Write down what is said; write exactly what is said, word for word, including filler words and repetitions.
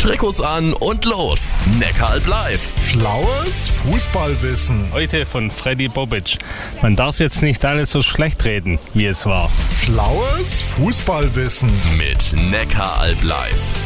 Trikots an und los. Neckaralb live. Schlaues Fußballwissen. Heute von Freddy Bobic. Man darf jetzt nicht alles so schlecht reden, wie es war. Schlaues Fußballwissen. Mit Neckaralb live.